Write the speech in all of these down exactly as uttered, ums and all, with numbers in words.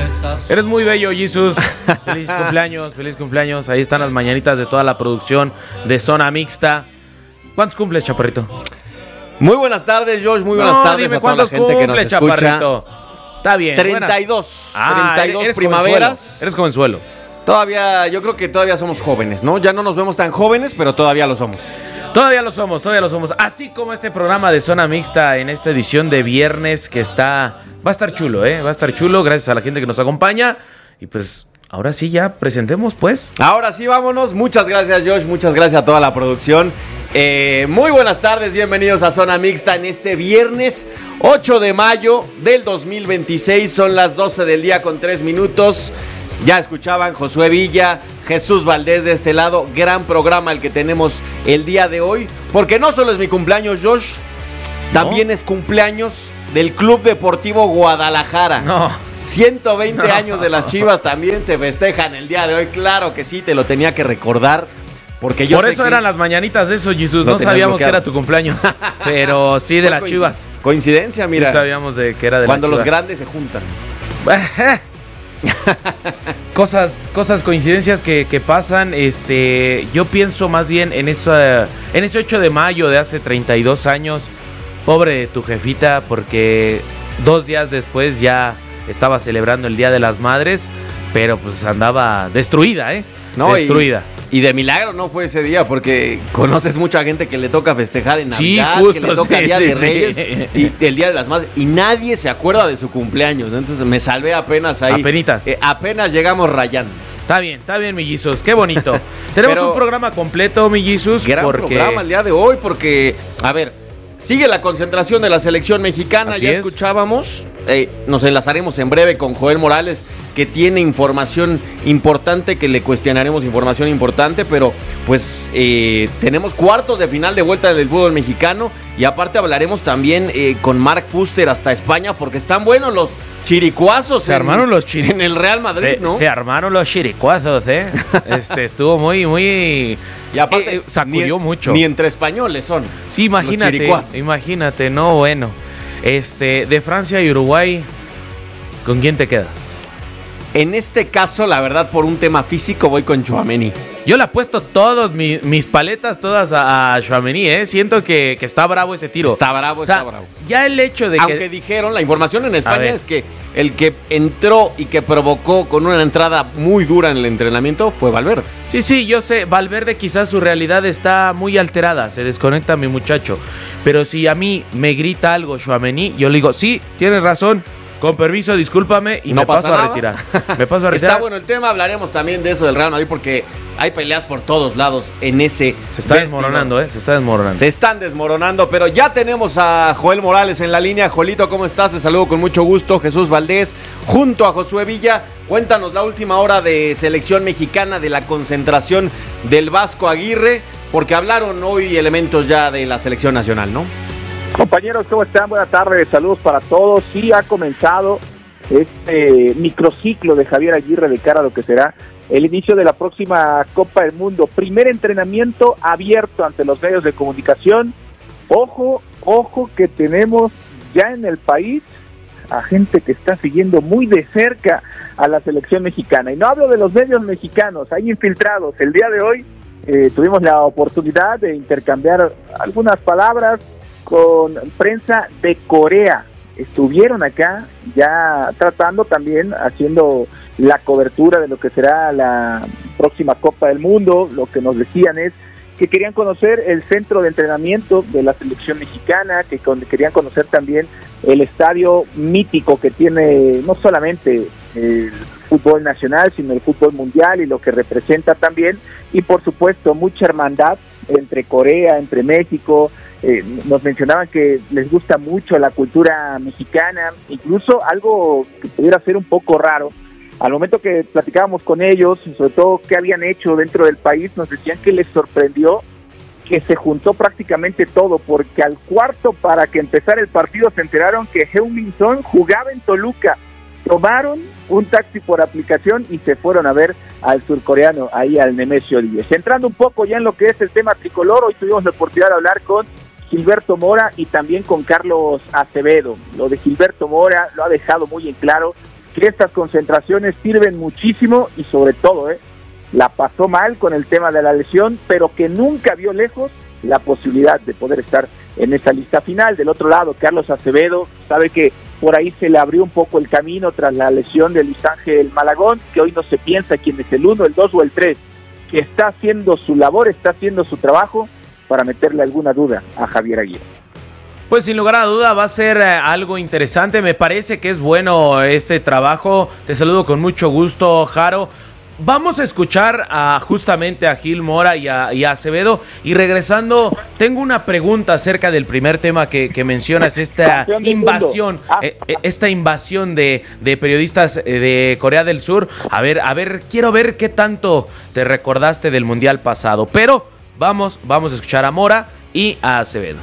Eres muy bello, Jesus. Feliz cumpleaños, feliz cumpleaños. Ahí están las mañanitas de toda la producción de Zona Mixta. ¿Cuántos cumples, Chaparrito? Muy buenas tardes, Josh. Muy buenas no, tardes dime a toda la gente cuántos que nos cumples, escucha. Chaparrito. Está bien. treinta y dos. Ah, treinta y dos eres primaveras. Jovenzuelo. Eres jovenzuelo. Todavía, yo creo que todavía somos jóvenes, ¿no? Ya no nos vemos tan jóvenes, pero todavía lo somos. Todavía lo somos, todavía lo somos. Así como este programa de Zona Mixta en esta edición de viernes que está... Va a estar chulo, ¿eh? Va a estar chulo, gracias a la gente que nos acompaña. Y pues, ahora sí ya presentemos, pues. Ahora sí, vámonos. Muchas gracias, Josh. Muchas gracias a toda la producción. Eh, muy buenas tardes, bienvenidos a Zona Mixta en este viernes ocho de mayo del dos mil veintiséis. Son las doce del día con tres minutos. Ya escuchaban Josué Villa, Jesús Valdés de este lado. Gran programa el que tenemos el día de hoy. Porque no solo es mi cumpleaños, Josh, también ¿No? es cumpleaños del Club Deportivo Guadalajara. No. ciento veinte no. años de las Chivas también se festejan el día de hoy. Claro que sí, te lo tenía que recordar. Porque yo Por sé eso que eran las mañanitas de eso, Jesús. No sabíamos bloqueado. que era tu cumpleaños. Pero sí de las Chivas. Coincidencia, mira. Sí sabíamos de que era de las Chivas. Cuando los grandes se juntan. cosas, cosas, coincidencias que, que pasan. Este, yo pienso más bien en esa, en ese ocho de mayo de hace treinta y dos años. Pobre de tu jefita, porque dos días después ya estaba celebrando el Día de las Madres, pero pues andaba destruida, ¿eh? No, destruida. Y, y de milagro no fue ese día, porque conoces mucha gente que le toca festejar en Navidad, sí, justo, que le toca sí, Día sí, de Reyes sí. y el Día de las Madres, y nadie se acuerda de su cumpleaños. Entonces me salvé apenas ahí. Apenitas. Eh, apenas llegamos rayando. Está bien, está bien, mi Jesus, qué bonito. Tenemos Pero, un programa completo, mi Jesus. Gran porque... programa el día de hoy, porque, a ver, sigue la concentración de la selección mexicana. Así ya es. escuchábamos. Eh, nos enlazaremos en breve con Joel Morales, que tiene información importante, que le cuestionaremos información importante, pero pues eh, tenemos cuartos de final de vuelta del fútbol mexicano, y aparte hablaremos también eh, con Mark Fuster hasta España, porque están buenos los chiricuazos. Se en, armaron los chiri... en el Real Madrid, se, ¿no? Se armaron los chiricuazos, ¿eh? Este, estuvo muy, muy... Y aparte, eh, sacudió ni, mucho. Ni entre españoles son. Sí, imagínate, imagínate, no, bueno. Este, de Francia y Uruguay, ¿con quién te quedas? En este caso, la verdad, por un tema físico, voy con Tchouaméni. Yo le apuesto todos mi, mis paletas todas a, a Tchouaméni, ¿eh? Siento que, que está bravo ese tiro. Está bravo, o sea, está bravo. Ya el hecho de Aunque que... dijeron, la información en España es que el que entró y que provocó con una entrada muy dura en el entrenamiento fue Valverde. Sí, sí, yo sé, Valverde quizás su realidad está muy alterada, se desconecta mi muchacho. Pero si a mí me grita algo Tchouaméni, yo le digo, sí, tienes razón. Con permiso, discúlpame y no me paso nada. a retirar. Me paso a retirar. Está bueno el tema, hablaremos también de eso del Real Madrid, porque hay peleas por todos lados en ese Se está vestidor. desmoronando, ¿eh? Se está desmoronando. Se están desmoronando, pero ya tenemos a Joel Morales en la línea. Joelito, ¿cómo estás? Te saludo con mucho gusto. Jesús Valdés, junto a Josué Villa. Cuéntanos la última hora de selección mexicana, de la concentración del Vasco Aguirre, porque hablaron hoy elementos ya de la selección nacional, ¿no? Compañeros, ¿cómo están? Buenas tardes, saludos para todos. Sí, ha comenzado este microciclo de Javier Aguirre de cara a lo que será el inicio de la próxima Copa del Mundo. Primer entrenamiento abierto ante los medios de comunicación. Ojo, ojo que tenemos ya en el país a gente que está siguiendo muy de cerca a la selección mexicana. Y no hablo de los medios mexicanos, hay infiltrados. El día de hoy eh, tuvimos la oportunidad de intercambiar algunas palabras con prensa de Corea. Estuvieron acá ya tratando también, haciendo la cobertura de lo que será la próxima Copa del Mundo. Lo que nos decían es que querían conocer el centro de entrenamiento de la selección mexicana, que con, querían conocer también el estadio mítico que tiene no solamente el fútbol nacional, sino el fútbol mundial y lo que representa también, y por supuesto mucha hermandad entre Corea, entre México. Eh, nos mencionaban que les gusta mucho la cultura mexicana, incluso algo que pudiera ser un poco raro. Al momento que platicábamos con ellos, sobre todo qué habían hecho dentro del país, nos decían que les sorprendió que se juntó prácticamente todo, porque al cuarto para que empezara el partido se enteraron que Heung-min Son jugaba en Toluca. Tomaron un taxi por aplicación y se fueron a ver al surcoreano, ahí al Nemesio Díez. Entrando un poco ya en lo que es el tema tricolor, hoy tuvimos la oportunidad de hablar con Gilberto Mora y también con Carlos Acevedo. Lo de Gilberto Mora lo ha dejado muy en claro, que estas concentraciones sirven muchísimo y sobre todo, eh, la pasó mal con el tema de la lesión, pero que nunca vio lejos la posibilidad de poder estar en esa lista final. Del otro lado, Carlos Acevedo sabe que por ahí se le abrió un poco el camino tras la lesión de Luis Ángel Malagón, que hoy no se piensa quién es el uno, el dos o el tres, que está haciendo su labor, está haciendo su trabajo para meterle alguna duda a Javier Aguirre. Pues sin lugar a duda va a ser eh, algo interesante. Me parece que es bueno este trabajo. Te saludo con mucho gusto, Jaro. Vamos a escuchar a, justamente a Gil Mora y a, y a Acevedo. Y regresando, tengo una pregunta acerca del primer tema que, que mencionas, esta invasión, ah. eh, esta invasión de, de periodistas de Corea del Sur. A ver, a ver, quiero ver qué tanto te recordaste del Mundial pasado. Pero vamos, vamos a escuchar a Mora y a Acevedo.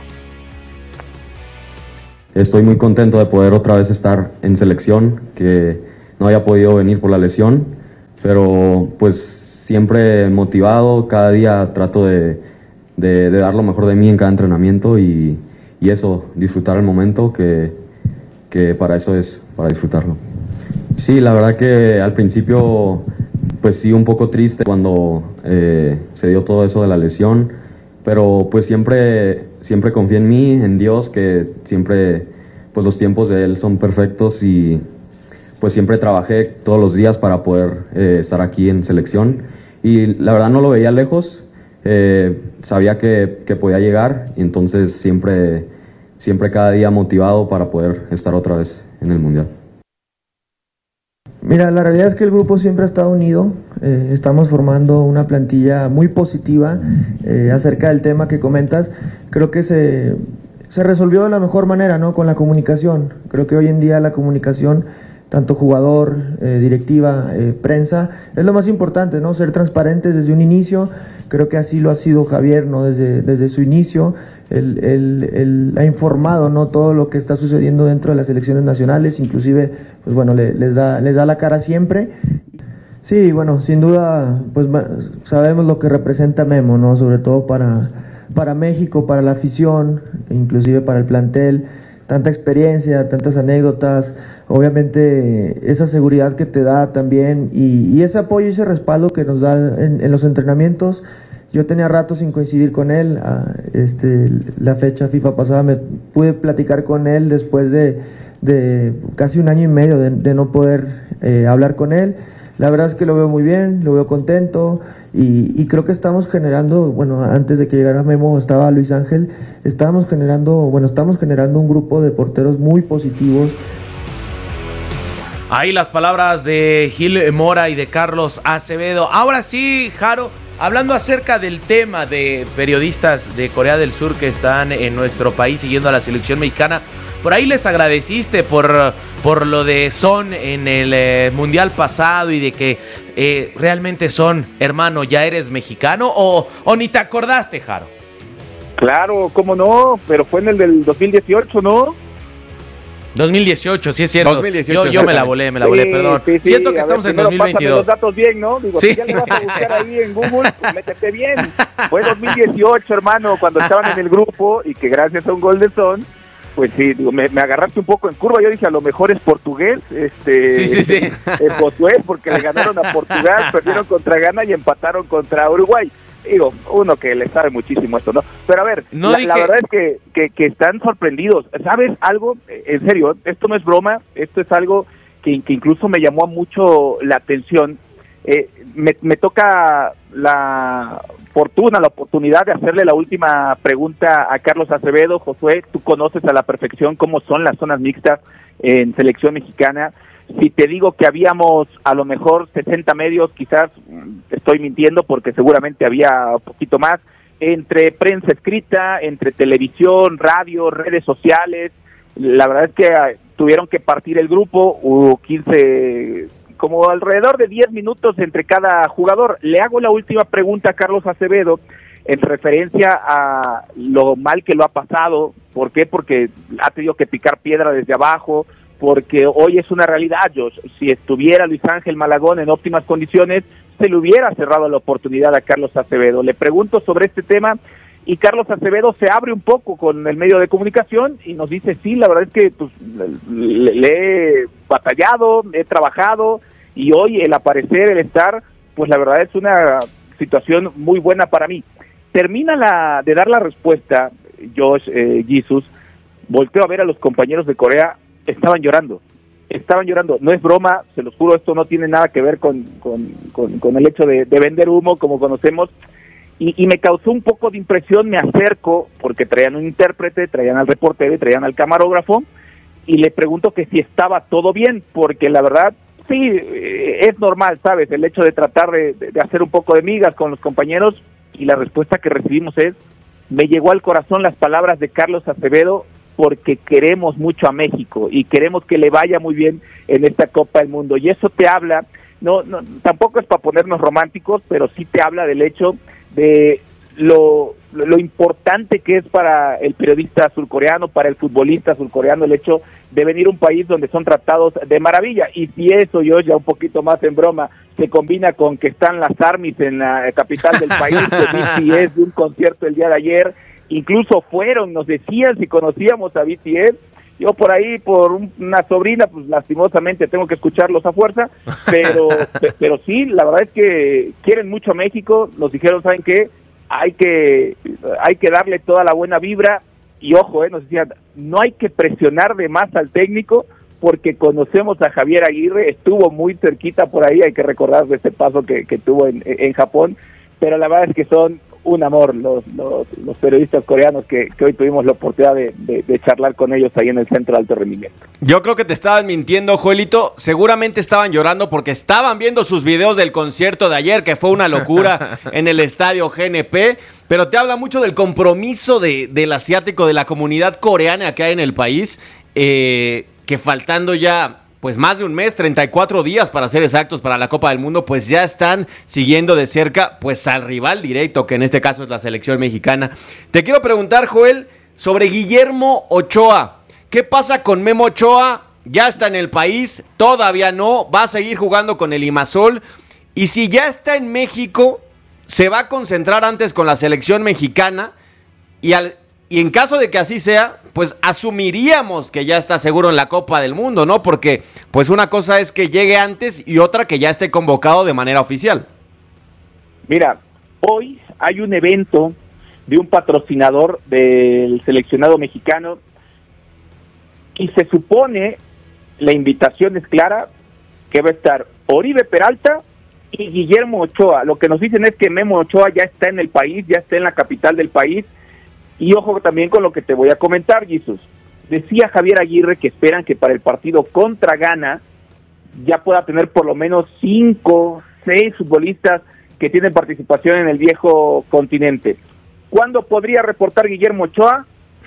Estoy muy contento de poder otra vez estar en selección, que no haya podido venir por la lesión, pero pues siempre motivado, cada día trato de, de, de dar lo mejor de mí en cada entrenamiento y, y eso, disfrutar el momento, que, que para eso es, para disfrutarlo. Sí, la verdad que al principio pues sí, un poco triste cuando eh, se dio todo eso de la lesión, pero pues siempre... Siempre confié en mí, en Dios, que siempre pues los tiempos de Él son perfectos y pues siempre trabajé todos los días para poder eh, estar aquí en selección y la verdad no lo veía lejos, eh, sabía que, que podía llegar y entonces siempre, siempre cada día motivado para poder estar otra vez en el Mundial. Mira, la realidad es que el grupo siempre ha estado unido, eh, estamos formando una plantilla muy positiva eh, acerca del tema que comentas. Creo que se, se resolvió de la mejor manera, ¿no? Con la comunicación. Creo que hoy en día la comunicación, tanto jugador, eh, directiva, eh, prensa, es lo más importante, ¿no? Ser transparentes desde un inicio. Creo que así lo ha sido Javier, ¿no? Desde, desde su inicio. Él, él, él ha informado, ¿no? Todo lo que está sucediendo dentro de las selecciones nacionales, inclusive, pues bueno, le, les da, les da la cara siempre. Sí, bueno, sin duda, pues sabemos lo que representa Memo, ¿no? Sobre todo para, para México, para la afición, inclusive para el plantel, tanta experiencia, tantas anécdotas, obviamente esa seguridad que te da también y, y ese apoyo y ese respaldo que nos da en, en los entrenamientos. Yo tenía rato sin coincidir con él, a, este, la fecha FIFA pasada me pude platicar con él después de, de casi un año y medio de, de no poder eh, hablar con él. La verdad es que lo veo muy bien, lo veo contento y, y creo que estamos generando, bueno, antes de que llegara Memo estaba Luis Ángel, estábamos generando, bueno, estamos generando un grupo de porteros muy positivos. Ahí las palabras de Gil Mora y de Carlos Acevedo. Ahora sí, Jaro, hablando acerca del tema de periodistas de Corea del Sur que están en nuestro país siguiendo a la selección mexicana, por ahí les agradeciste por, por lo de Son en el eh, Mundial pasado y de que eh, realmente Son, hermano, ya eres mexicano o, o ni te acordaste, Jaro. Claro, cómo no, pero fue en el del dos mil dieciocho, ¿no? dos mil dieciocho, sí es cierto. dos mil dieciocho, yo, yo me la volé, me la volé, sí, perdón. Sí, sí. Siento que a estamos ver, en dos mil veintidós. Los datos bien, ¿no? Digo, sí. Si ya le vas a buscar ahí en Google, pues métete bien. Fue dos mil dieciocho, hermano, cuando estaban en el grupo y que gracias a un gol de Son, pues sí, digo, me, me agarraste un poco en curva. Yo dije, a lo mejor es portugués, este, sí, sí, sí. Es Josué, porque le ganaron a Portugal, perdieron contra Ghana y empataron contra Uruguay. Digo, uno que le sabe muchísimo esto, ¿no? Pero a ver, no la, dije... la verdad es que, que, que están sorprendidos. ¿Sabes algo? En serio, esto no es broma, esto es algo que, que incluso me llamó mucho la atención. Eh, me, me toca la fortuna, la oportunidad de hacerle la última pregunta a Carlos Acevedo. Josué, tú conoces a la perfección cómo son las zonas mixtas en selección mexicana. Si te digo que habíamos a lo mejor sesenta medios, quizás estoy mintiendo porque seguramente había un poquito más, entre prensa escrita, entre televisión, radio, redes sociales. La verdad es que tuvieron que partir el grupo, hubo quince, como alrededor de diez minutos entre cada jugador. Le hago la última pregunta a Carlos Acevedo en referencia a lo mal que lo ha pasado. ¿Por qué? Porque ha tenido que picar piedra desde abajo, porque hoy es una realidad, Josh. Si estuviera Luis Ángel Malagón en óptimas condiciones, se le hubiera cerrado la oportunidad a Carlos Acevedo. Le pregunto sobre este tema y Carlos Acevedo se abre un poco con el medio de comunicación y nos dice, sí, la verdad es que pues, le, le he batallado, he trabajado, y hoy el aparecer, el estar, pues la verdad es una situación muy buena para mí. Termina la, de dar la respuesta, Josh, eh, Jesus, volteo a ver a los compañeros de Corea, estaban llorando, estaban llorando, no es broma, se los juro, esto no tiene nada que ver con, con, con, con el hecho de, de vender humo, como conocemos, y, y me causó un poco de impresión, me acerco, porque traían un intérprete, traían al reportero y traían al camarógrafo, y le pregunto que si estaba todo bien, porque la verdad, sí, es normal, ¿sabes?, el hecho de tratar de, de, de hacer un poco de migas con los compañeros, y la respuesta que recibimos es, me llegó al corazón las palabras de Carlos Acevedo, porque queremos mucho a México y queremos que le vaya muy bien en esta Copa del Mundo. Y eso te habla, no, no tampoco es para ponernos románticos, pero sí te habla del hecho de lo, lo, lo importante que es para el periodista surcoreano, para el futbolista surcoreano, el hecho de venir a un país donde son tratados de maravilla. Y si eso, yo ya un poquito más en broma, se combina con que están las armies en la capital del país, que B T S de un concierto el día de ayer, incluso fueron, nos decían si conocíamos a B T S, yo por ahí, por un, una sobrina, pues lastimosamente tengo que escucharlos a fuerza, pero pero sí, la verdad es que quieren mucho a México, nos dijeron, ¿saben qué? Hay que, hay que darle toda la buena vibra, y ojo, eh, nos decían, no hay que presionar de más al técnico, porque conocemos a Javier Aguirre, estuvo muy cerquita por ahí, hay que recordar de ese paso que, que tuvo en, en Japón, pero la verdad es que son un amor los, los, los periodistas coreanos que, que hoy tuvimos la oportunidad de, de, de charlar con ellos ahí en el Centro de Alto Rendimiento. Yo creo que te estaban mintiendo, Joelito. Seguramente estaban llorando porque estaban viendo sus videos del concierto de ayer, que fue una locura en el estadio G N P, pero te habla mucho del compromiso de, del asiático, de la comunidad coreana que hay en el país, eh, que faltando ya pues más de un mes, treinta y cuatro días para ser exactos para la Copa del Mundo, pues ya están siguiendo de cerca pues al rival directo, que en este caso es la selección mexicana. Te quiero preguntar, Joel, sobre Guillermo Ochoa. ¿Qué pasa con Memo Ochoa? Ya está en el país, todavía no, va a seguir jugando con el Limassol, y si ya está en México, se va a concentrar antes con la selección mexicana, y al Y en caso de que así sea, pues asumiríamos que ya está seguro en la Copa del Mundo, ¿no? Porque pues una cosa es que llegue antes y otra que ya esté convocado de manera oficial. Mira, hoy hay un evento de un patrocinador del seleccionado mexicano y se supone, la invitación es clara, que va a estar Oribe Peralta y Guillermo Ochoa. Lo que nos dicen es que Memo Ochoa ya está en el país, ya está en la capital del país. Y ojo también con lo que te voy a comentar, Jesús. Decía Javier Aguirre que esperan que para el partido contra Ghana ya pueda tener por lo menos cinco, seis futbolistas que tienen participación en el viejo continente. ¿Cuándo podría reportar Guillermo Ochoa?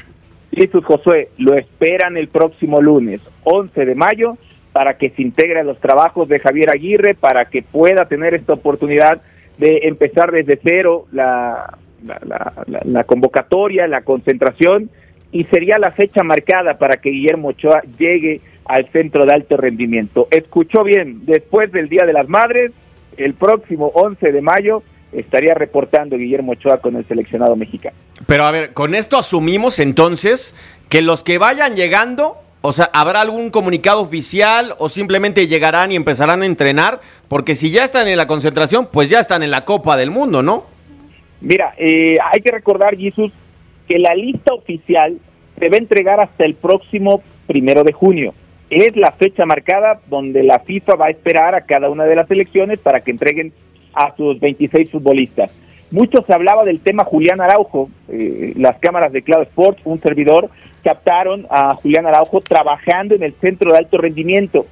Jesús Josué, lo esperan el próximo lunes, once de mayo, para que se integre a los trabajos de Javier Aguirre, para que pueda tener esta oportunidad de empezar desde cero la... La, la, la, la convocatoria, la concentración, y sería la fecha marcada para que Guillermo Ochoa llegue al Centro de Alto Rendimiento. Escuchó bien, después del Día de las Madres, el próximo once de mayo, estaría reportando Guillermo Ochoa con el seleccionado mexicano. Pero a ver, con esto asumimos entonces que los que vayan llegando, o sea, ¿habrá algún comunicado oficial o simplemente llegarán y empezarán a entrenar? Porque si ya están en la concentración, pues ya están en la Copa del Mundo, ¿no? Mira, eh, hay que recordar, Jesús, que la lista oficial se va a entregar hasta el próximo primero de junio. Es la fecha marcada donde la FIFA va a esperar a cada una de las selecciones para que entreguen a sus veintiséis futbolistas. Mucho se hablaba del tema Julián Araujo. Eh, las cámaras de Claro Sports, un servidor, captaron a Julián Araujo trabajando en el Centro de Alto Rendimiento.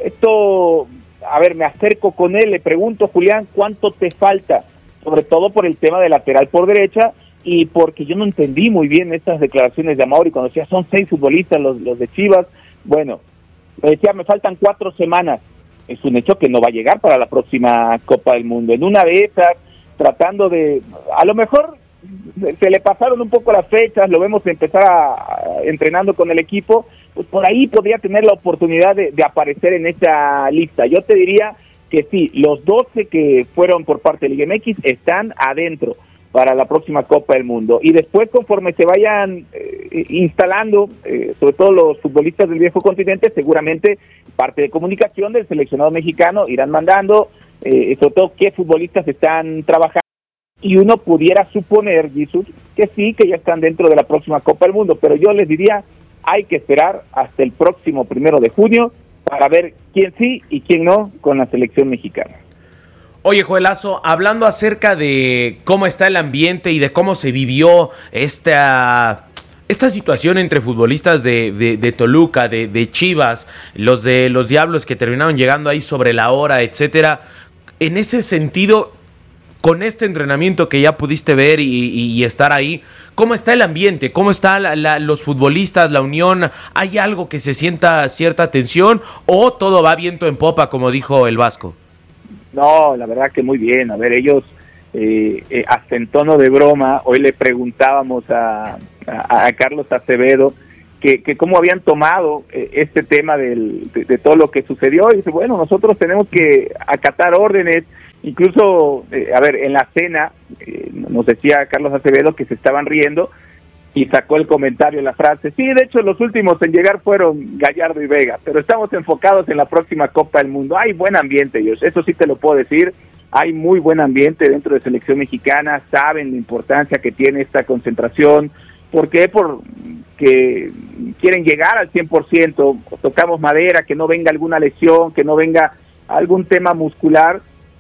Esto, a ver, me acerco con él, le pregunto, Julián, ¿cuánto te falta? Sobre todo por el tema de lateral por derecha y porque yo no entendí muy bien estas declaraciones de Amaury cuando decía son seis futbolistas los, los de Chivas. Bueno, me decía, me faltan cuatro semanas. Es un hecho que no va a llegar para la próxima Copa del Mundo. En una de esas, tratando de, a lo mejor se le pasaron un poco las fechas, lo vemos empezar a, a, entrenando con el equipo, pues por ahí podría tener la oportunidad de, de aparecer en esa lista. Yo te diría que sí, los doce que fueron por parte de Liga M X están adentro, para la próxima Copa del Mundo. Y después, conforme se vayan eh, instalando, eh, sobre todo los futbolistas del viejo continente, seguramente parte de comunicación del seleccionado mexicano irán mandando, eh, sobre todo qué futbolistas están trabajando, y uno pudiera suponer, Jesús, que sí, que ya están dentro de la próxima Copa del Mundo, pero yo les diría, hay que esperar hasta el próximo primero de junio para ver quién sí y quién no con la selección mexicana. Oye, Joelazo, hablando acerca de cómo está el ambiente y de cómo se vivió esta, esta situación entre futbolistas de, de, de Toluca, de, de Chivas, los de los Diablos que terminaron llegando ahí sobre la hora, etcétera. En ese sentido, con este entrenamiento que ya pudiste ver y, y, y estar ahí, ¿cómo está el ambiente? ¿Cómo están los futbolistas, la unión? ¿Hay algo que se sienta cierta tensión o todo va viento en popa, como dijo el Vasco? No, la verdad que muy bien. A ver, ellos, eh, eh, hasta en tono de broma, hoy le preguntábamos a, a, a Carlos Acevedo que, que cómo habían tomado eh, este tema del, de, de todo lo que sucedió. Y dice, bueno, nosotros tenemos que acatar órdenes. Incluso, eh, a ver, en la cena, eh, nos decía Carlos Acevedo que se estaban riendo y sacó el comentario, la frase, sí, de hecho los últimos en llegar fueron Gallardo y Vega, pero estamos enfocados en la próxima Copa del Mundo. Hay buen ambiente, ellos, eso sí te lo puedo decir, hay muy buen ambiente dentro de selección mexicana, saben la importancia que tiene esta concentración. ¿Por qué? Porque quieren llegar al cien por ciento, tocamos madera, que no venga alguna lesión, que no venga algún tema muscular,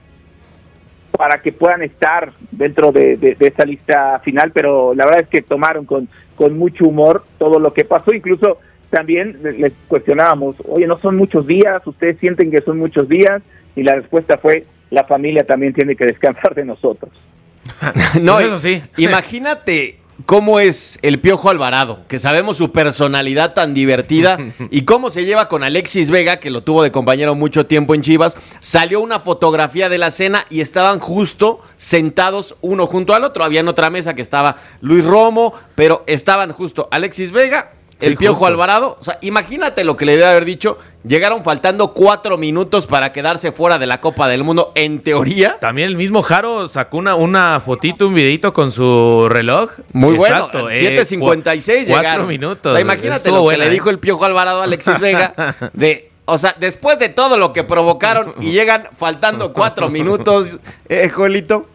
para que puedan estar dentro de, de, de esa lista final, pero la verdad es que tomaron con, con mucho humor todo lo que pasó. Incluso también les cuestionábamos, oye, ¿no son muchos días? ¿Ustedes sienten que son muchos días? Y la respuesta fue, la familia también tiene que descansar de nosotros. No, eso sí. Imagínate cómo es el Piojo Alvarado, que sabemos su personalidad tan divertida y cómo se lleva con Alexis Vega, que lo tuvo de compañero mucho tiempo en Chivas. Salió una fotografía de la cena y estaban justo sentados uno junto al otro. Había en otra mesa que estaba Luis Romo, pero estaban justo Alexis Vega, el sí, Piojo justo. Alvarado. O sea, imagínate lo que le debe haber dicho. Llegaron faltando cuatro minutos para quedarse fuera de la Copa del Mundo, en teoría. También el mismo Jaro sacó una, una fotito, un videito con su reloj. Muy Exacto, bueno, siete cincuenta y seis eh, cu- llegaron. Cuatro minutos. O sea, imagínate lo buena, que eh. le dijo el Piojo Alvarado a Alexis Vega. de, o sea, después de todo lo que provocaron y llegan faltando cuatro minutos, eh, Joelito.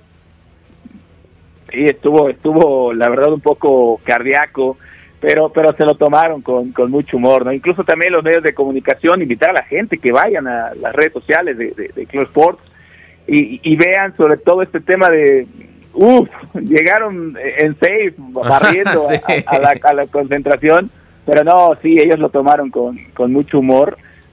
Sí, estuvo, estuvo la verdad un poco cardíaco. Pero pero se lo tomaron con, con mucho humor, ¿no? Incluso también los medios de comunicación, invitar a la gente que vayan a las redes sociales de, de, de Club Sports y, y vean sobre todo este tema de, uff, llegaron en safe, barriendo sí. a, a, la, a la concentración, pero no, sí, ellos lo tomaron con, con mucho humor,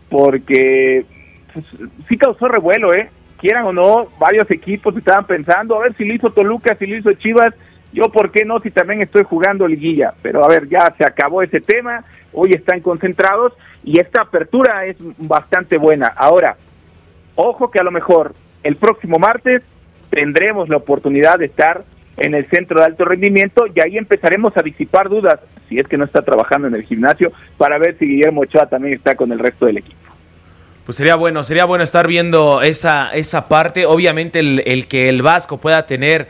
porque pues, sí causó revuelo, ¿eh? Quieran o no, varios equipos estaban pensando, a ver si lo hizo Toluca, si lo hizo Chivas, yo, ¿por qué no? Si también estoy jugando liguilla. Pero, a ver, ya se acabó ese tema. Hoy están concentrados y esta apertura es bastante buena. Ahora, ojo que a lo mejor el próximo martes tendremos la oportunidad de estar en el centro de alto rendimiento y ahí empezaremos a disipar dudas, si es que no está trabajando en el gimnasio, para ver si Guillermo Ochoa también está con el resto del equipo. Pues sería bueno, sería bueno estar viendo esa, esa parte. Obviamente el, el que el Vasco pueda tener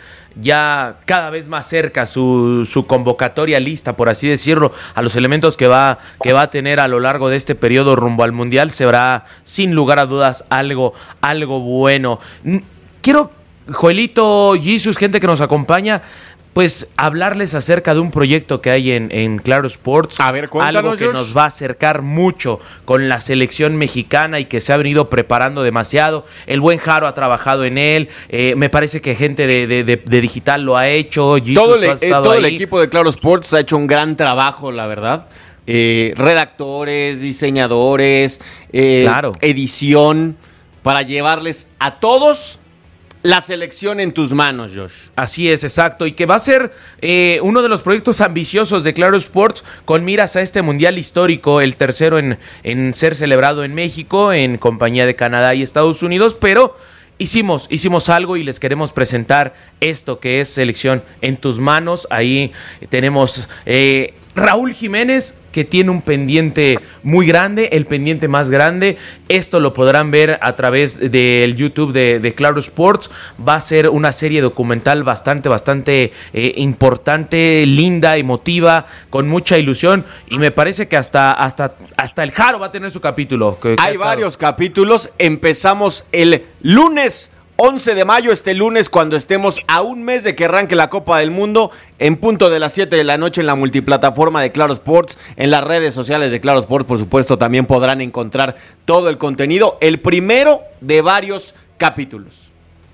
ya cada vez más cerca su, su convocatoria lista, por así decirlo, a los elementos que va, que va a tener a lo largo de este periodo rumbo al Mundial, será sin lugar a dudas algo, algo bueno. Quiero, Joelito, Jesus, gente que nos acompaña, pues hablarles acerca de un proyecto que hay en, en Claro Sports. A ver, cuéntanos, algo que Josh. Nos va a acercar mucho con la selección mexicana y que se ha venido preparando demasiado. El buen Jaro ha trabajado en él. Eh, me parece que gente de, de, de, de digital lo ha hecho. Jesus, todo el, eh, todo el equipo de Claro Sports ha hecho un gran trabajo, la verdad. Eh, redactores, diseñadores, eh, claro. edición, para llevarles a todos la selección en tus manos, Josh. Así es, exacto, y que va a ser eh, uno de los proyectos ambiciosos de Claro Sports con miras a este mundial histórico, el tercero en, en ser celebrado en México, en compañía de Canadá y Estados Unidos, pero hicimos, hicimos algo y les queremos presentar esto que es Selección en tus manos. Ahí tenemos... Eh, Raúl Jiménez, que tiene un pendiente muy grande, el pendiente más grande. Esto lo podrán ver a través del YouTube de, de Claro Sports. Va a ser una serie documental bastante, bastante eh, importante, linda, emotiva, con mucha ilusión. Y me parece que hasta, hasta, hasta el Jaro va a tener su capítulo. Que, que Hay varios capítulos. Empezamos el lunes once de mayo, este lunes, cuando estemos a un mes de que arranque la Copa del Mundo, en punto de las siete de la noche en la multiplataforma de Claro Sports, en las redes sociales de Claro Sports, por supuesto, también podrán encontrar todo el contenido, el primero de varios capítulos.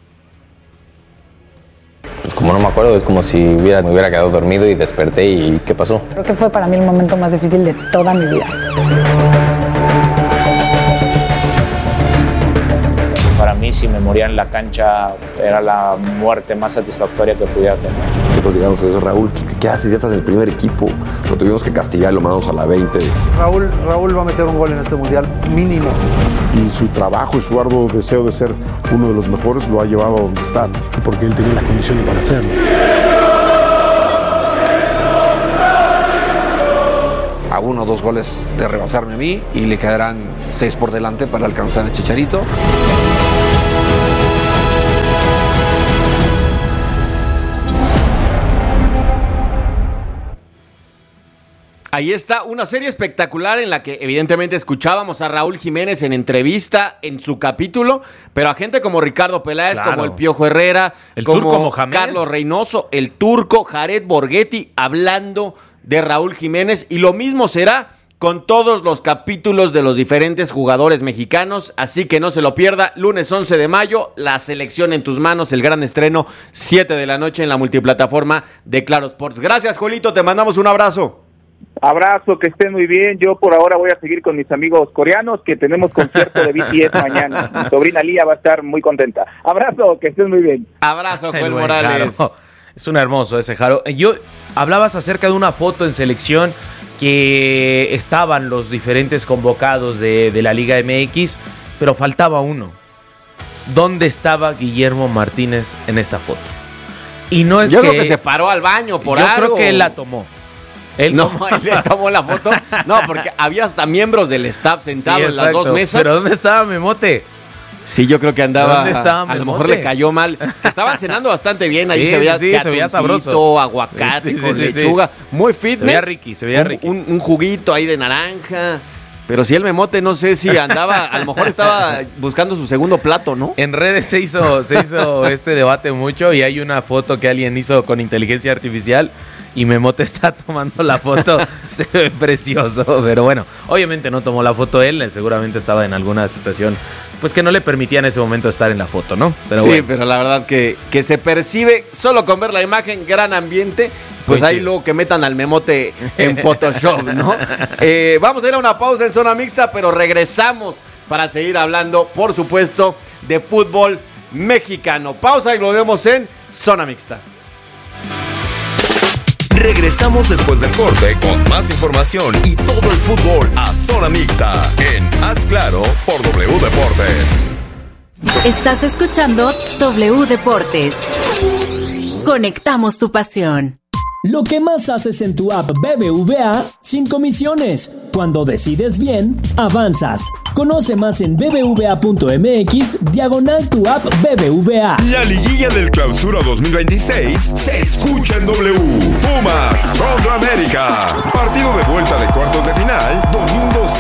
Pues como no me acuerdo, es como si hubiera, me hubiera quedado dormido y desperté y ¿qué pasó? Creo que fue para mí el momento más difícil de toda mi vida. Para mí, si me moría en la cancha, era la muerte más satisfactoria que pudiera tener. Nosotros llegamos a eso, Raúl, ¿qué, ¿qué haces? Ya estás en el primer equipo. Lo tuvimos que castigar, lo mandamos a la veinte. Raúl, Raúl va a meter un gol en este mundial, mínimo. Y su trabajo y su arduo deseo de ser uno de los mejores lo ha llevado a donde está. Porque él tenía las condiciones para hacerlo. A uno o dos goles de rebasarme a mí y le quedarán seis por delante para alcanzar el Chicharito. Ahí está una serie espectacular en la que evidentemente escuchábamos a Raúl Jiménez en entrevista en su capítulo, pero a gente como Ricardo Peláez, Claro. como el Piojo Herrera, El como Turco Mohamed. Carlos Reynoso, el Turco, Jared Borghetti, hablando de Raúl Jiménez, y lo mismo será con todos los capítulos de los diferentes jugadores mexicanos, así que no se lo pierda, lunes once de mayo, la selección en tus manos, el gran estreno, siete de la noche en la multiplataforma de Claro Sports. Gracias, Jolito, te mandamos un abrazo. Abrazo, que estén muy bien. Yo por ahora voy a seguir con mis amigos coreanos, que tenemos concierto de B T S mañana. Mi sobrina Lía va a estar muy contenta. Abrazo, que estén muy bien. Abrazo, Joel El buen Morales. Jaro. Es un hermoso ese Jaro. Yo hablabas acerca de una foto en selección que estaban los diferentes convocados de, de la Liga M X, pero faltaba uno. ¿Dónde estaba Guillermo Martínez en esa foto? Y no es Yo que, creo que se paró al baño por yo algo. creo que él la tomó. Él No, tomó- él le tomó la foto. No, porque había hasta miembros del staff sentados Sí, en las exacto. dos mesas. Pero ¿dónde estaba Memote? Sí, yo creo que andaba. ¿Dónde estaba a lo Memote? mejor le cayó mal. Estaban cenando bastante bien. Ahí Sí, se veía, sí, se veía atuncito, sabroso. aguacate Sí, sí, con sí, sí, lechuga. Muy fitness. Se veía ricky, se veía un, ricky. Un, un juguito ahí de naranja. Pero si el Memote, no sé si andaba, a lo mejor estaba buscando su segundo plato, ¿no? En redes se hizo, se hizo este debate mucho y hay una foto que alguien hizo con inteligencia artificial y Memote está tomando la foto. Se ve precioso, pero bueno, obviamente no tomó la foto él, seguramente estaba en alguna situación pues que no le permitía en ese momento estar en la foto, ¿no? Pero sí, bueno. pero la verdad que, que se percibe solo con ver la imagen, gran ambiente. Pues, Pues ahí sí. luego que metan al Memote en Photoshop, ¿no? Eh, vamos a ir a una pausa en Zona Mixta, pero regresamos para seguir hablando, por supuesto, de fútbol mexicano. Pausa y lo vemos en Zona Mixta. Regresamos después del corte con más información y todo el fútbol a Zona Mixta en Haz Claro por W Deportes. Estás escuchando W Deportes. Conectamos tu pasión. Lo que más haces en tu app B B V A sin comisiones. Cuando decides bien, avanzas. Conoce más en bbva.mx diagonal tu app B B V A. La liguilla del Clausura dos mil veintiséis se escucha en W. Pumas contra América. Partido de vuelta de cuartos de final, domingo